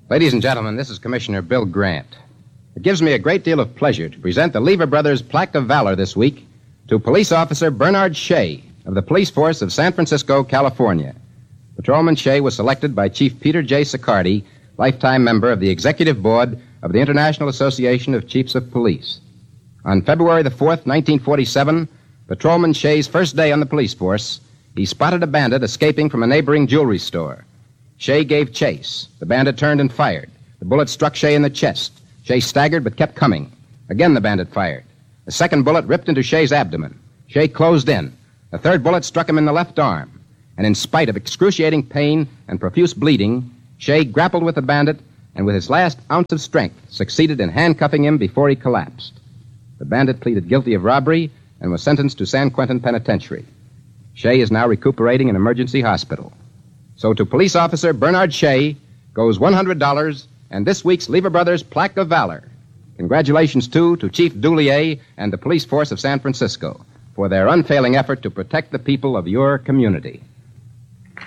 Ladies and gentlemen, this is Commissioner Bill Grant. It gives me a great deal of pleasure to present the Lever Brothers Plaque of Valor this week to Police Officer Bernard Shea of the Police Force of San Francisco, California. Patrolman Shea was selected by Chief Peter J. Sicardi, lifetime member of the Executive Board of the International Association of Chiefs of Police. On February the 4th, 1947, Patrolman Shea's first day on the police force, he spotted a bandit escaping from a neighboring jewelry store. Shea gave chase. The bandit turned and fired. The bullet struck Shea in the chest. Shea staggered but kept coming. Again the bandit fired. The second bullet ripped into Shea's abdomen. Shea closed in. The third bullet struck him in the left arm. And in spite of excruciating pain and profuse bleeding, Shea grappled with the bandit and with his last ounce of strength succeeded in handcuffing him before he collapsed. The bandit pleaded guilty of robbery and was sentenced to San Quentin Penitentiary. Shea is now recuperating in emergency hospital. So to Police Officer Bernard Shea goes $100 and this week's Lever Brothers Plaque of Valor. Congratulations, too, to Chief Dulier and the police force of San Francisco for their unfailing effort to protect the people of your community.